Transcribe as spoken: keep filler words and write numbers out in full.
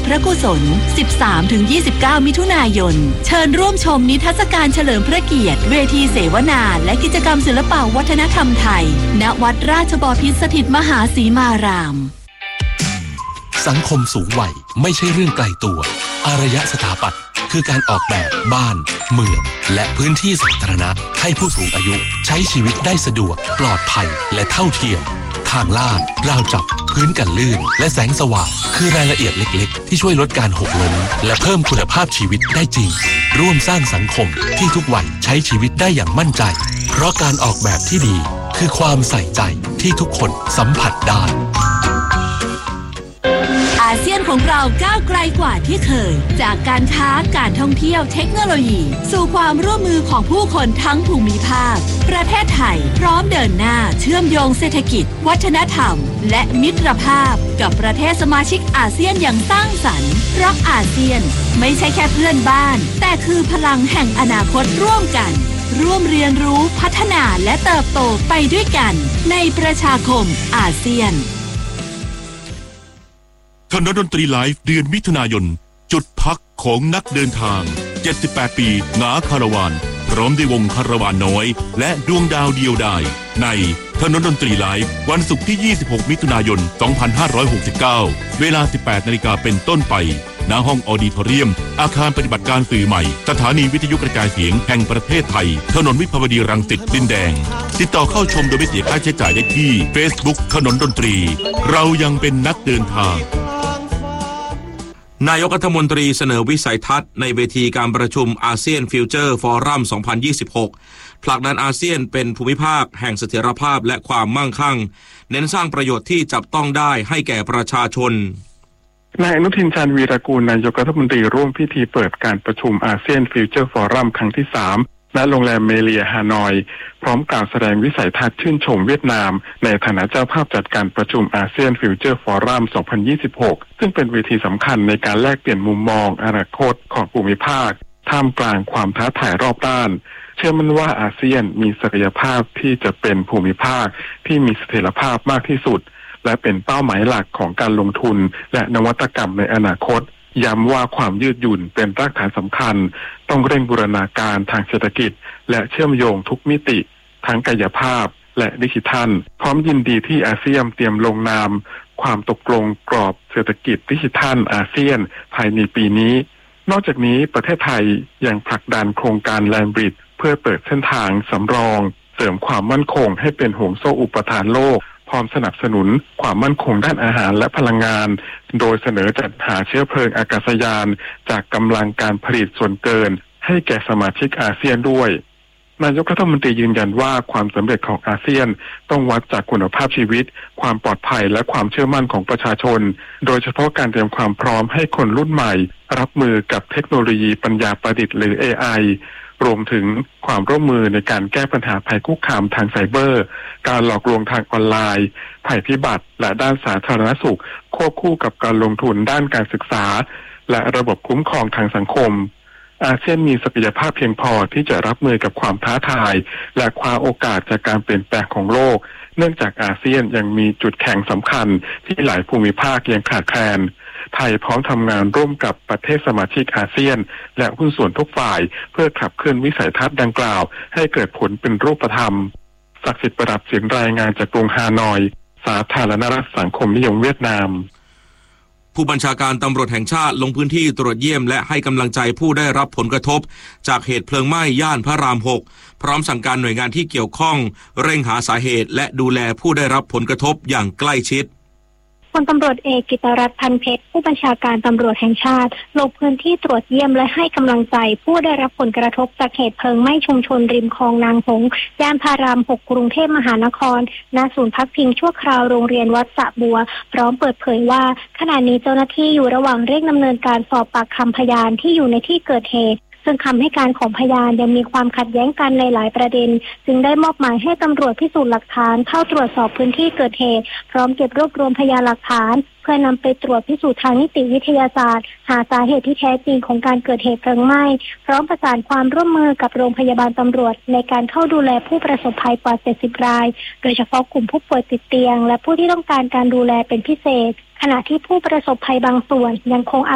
พระกุศล สิบสามถึงยี่สิบเก้า มิถุนายนเชิญร่วมชมนิทรรศการเฉลิมพระเกียรติเวทีเสวนาและกิจกรรมศิลปวัฒนธรรมไทยณวัดราชบพิตรสถิตมหาสีมารามสังคมสูงวัยไม่ใช่เรื่องไกลตัวอารยสถาปัตย์คือการออกแบบบ้านเมืองและพื้นที่สาธารณะให้ผู้สูงอายุใช้ชีวิตได้สะดวกปลอดภัยและเท่าเทียมทางลาดราวจับพื้นกันลื่นและแสงสว่างคือรายละเอียดเล็กๆที่ช่วยลดการหกล้มและเพิ่มคุณภาพชีวิตได้จริงร่วมสร้างสังคมที่ทุกวัยใช้ชีวิตได้อย่างมั่นใจเพราะการออกแบบที่ดีคือความใส่ใจที่ทุกคนสัมผัสได้อาเซียนของเราก้าวไกลกว่าที่เคยจากการค้าการท่องเที่ยวเทคโนโลยีสู่ความร่วมมือของผู้คนทั้งภูมิภาคประเทศไทยพร้อมเดินหน้าเชื่อมโยงเศรษฐกิจวัฒนธรรมและมิตรภาพกับประเทศสมาชิกอาเซียนอย่างสร้างสรรค์เพราะอาเซียนไม่ใช่แค่เพื่อนบ้านแต่คือพลังแห่งอนาคตร่วมกันร่วมเรียนรู้พัฒนาและเติบโตไปด้วยกันในประชาคมอาเซียนคณะดนตรีไลฟ์เดือนมิถุนายนจุดพักของนักเดินทางเจ็ดสิบแปดปีหงาคาราวานพร้อมด้วยวงคาราวานน้อยและดวงดาวเดียวดายในคณะดนตรีไลฟ์วันศุกร์ที่ยี่สิบหกมิถุนายนสองพันห้าร้อยหกสิบเก้าเวลา สิบแปดนาฬิกาเป็นต้นไปณห้องออดิทอเรียมอาคารปฏิบัติการสื่อใหม่สถานีวิทยุกระจายเสียงแห่งประเทศไทยถนนวิภาวดีรังสิตดินแดงติดต่อเข้าชมโดยไม่เสียค่าใช้จ่ายได้ที่ Facebook ถนนดนตรีเรายังเป็นนักเดินทางนายกรัฐมนตรีเสนอวิสัยทัศน์ในเวทีการประชุมอาเซียนฟิวเจอร์ฟอรัม สองพันยี่สิบหก ผลักดันอาเซียนเป็นภูมิภาคแห่งเสถียรภาพและความมั่งคั่งเน้นสร้างประโยชน์ที่จับต้องได้ให้แก่ประชาชนนายอนุทินชาญวีรกูลนายกรัฐมนตรีร่วมพิธีเปิดการประชุมอาเซียนฟิวเจอร์ฟอรัมครั้งที่สามณโรงแรมเมเลียฮานอยพร้อมกล่าวแสดงวิสัยทัศน์ชื่นชมเวียดนามในฐานะเจ้าภาพจัดการประชุมอาเซียนฟิวเจอร์ฟอรัม สองพันยี่สิบหก ซึ่งเป็นเวทีสำคัญในการแลกเปลี่ยนมุมมองอนาคตของภูมิภาคท่ามกลางความท้าทายรอบด้านเชื่อมั่นว่าอาเซียนมีศักยภาพที่จะเป็นภูมิภาคที่มีเสถียรภาพมากที่สุดและเป็นเป้าหมายหลักของการลงทุนและนวัตกรรมในอนาคตย้ำว่าความยืดหยุ่นเป็นรากฐานสำคัญต้องเร่งบูรณาการทางเศรษฐกิจและเชื่อมโยงทุกมิติทั้งกายภาพและดิจิทัลพร้อมยินดีที่อาเซียนเตรียมลงนามความตกลงกรอบเศรษฐกิจดิจิทัลอาเซียนภายในปีนี้นอกจากนี้ประเทศไทยยังผลักดันโครงการแลนด์บริดจ์เพื่อเปิดเส้นทางสำรองเสริมความมั่นคงให้เป็นห่วงโซ่อุปทานโลกพร้อมสนับสนุนความมั่นคงด้านอาหารและพลังงานโดยเสนอจัดหาเชื้อเพลิงอากาศยานจากกำลังการผลิตส่วนเกินให้แก่สมาชิกอาเซียนด้วยนายกรัฐมนตรียืนยันว่าความสำเร็จของอาเซียนต้องวัดจากคุณภาพชีวิตความปลอดภัยและความเชื่อมั่นของประชาชนโดยเฉพาะการเตรียมความพร้อมให้คนรุ่นใหม่รับมือกับเทคโนโลยีปัญญาประดิษฐ์หรือ เอ ไอรวมถึงความร่วมมือในการแก้ปัญหาภัยคุกคามทางไซเบอร์การหลอกลวงทางออนไลน์ภัยพิบัติและด้านสาธารณสุขควบคู่กับการลงทุนด้านการศึกษาและระบบคุ้มครองทางสังคมอาเซียนมีศักยภาพเพียงพอที่จะรับมือกับความท้าทายและคว้าโอกาสจากการเปลี่ยนแปลงของโลกเนื่องจากอาเซียนยังมีจุดแข็งสำคัญที่หลายภูมิภาคยังขาดแคลนไทยพร้อมทำงานร่วมกับประเทศสมาชิกอาเซียนและหุ้นส่วนทุกฝ่ายเพื่อขับเคลื่อนวิสัยทัศน์ดังกล่าวให้เกิดผลเป็นรูปธรรมศักดิ์สิทธิ์ประดับเสียงรายงานจากกรุงฮานอยสาธารณรัฐสังคมนิยมเวียดนามผู้บัญชาการตำรวจแห่งชาติลงพื้นที่ตรวจเยี่ยมและให้กำลังใจผู้ได้รับผลกระทบจากเหตุเพลิงไหม้ย่านพระรามหกพร้อมสั่งการหน่วยงานที่เกี่ยวข้องเร่งหาสาเหตุและดูแลผู้ได้รับผลกระทบอย่างใกล้ชิดพลตำรวจเอกกิตติรัตน์พันเพชรผู้บัญชาการตำรวจแห่งชาติลงพื้นที่ตรวจเยี่ยมและให้กำลังใจผู้ได้รับผลกระทบจากเหตุเพลิงไหม้ชุมชนริมคลองนางหงส์ย่านพระรามหกกรุงเทพมหานครณศูนย์พักพิงชั่วคราวโรงเรียนวัดสระบัวพร้อมเปิดเผยว่าขณะนี้เจ้าหน้าที่อยู่ระหว่างเร่งดำเนินการสอบปากคำพยานที่อยู่ในที่เกิดเหตุซึ่งคำให้การของพยานยังมีความขัดแย้งกันในหลายประเด็นจึงได้มอบหมายให้ตำรวจพิสูจน์หลักฐานเข้าตรวจสอบพื้นที่เกิดเหตุพร้อมเก็บรวบรวมพยานหลักฐานเพื่อนำไปตรวจพิสูจน์ทางนิติวิทยาศาสตร์หาสาเหตุที่แท้จริงของการเกิดเหตุเพลิงไหม้พร้อมประสานความร่วมมือกับโรงพยาบาลตำรวจในการเข้าดูแลผู้ประสบภัยกว่าเจ็ดสิบรายโดยเฉพาะกลุ่มผู้ป่วยติดเตียงและผู้ที่ต้องการการดูแลเป็นพิเศษขณะที่ผู้ประสบภัยบางส่วนยังคง